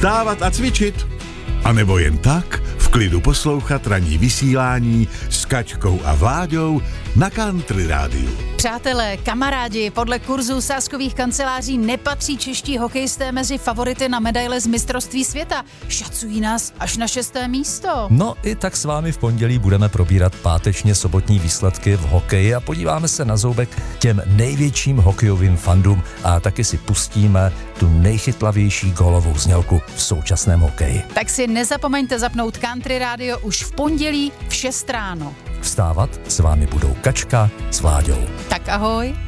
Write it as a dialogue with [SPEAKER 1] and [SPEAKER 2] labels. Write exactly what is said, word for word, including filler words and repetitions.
[SPEAKER 1] vstávat a cvičit. A nebo jen tak v klidu poslouchat ranní vysílání s Kačkou a Vláďou na Country Rádiu.
[SPEAKER 2] Přátelé, kamarádi, podle kurzu sázkových kanceláří nepatří čeští hokejisté mezi favority na medaile z mistrovství světa. Šacují nás až na šesté místo.
[SPEAKER 3] No i tak s vámi v pondělí budeme probírat pátečně sobotní výsledky v hokeji a podíváme se na zoubek těm největším hokejovým fandům a taky si pustíme tu nejchytlavější gólovou znělku v současném hokeji.
[SPEAKER 2] Tak si nezapomeňte zapnout Country Radio už v pondělí v šest ráno.
[SPEAKER 3] Vstávat s vámi budou Kačka s Vláďou.
[SPEAKER 2] Tak ahoj.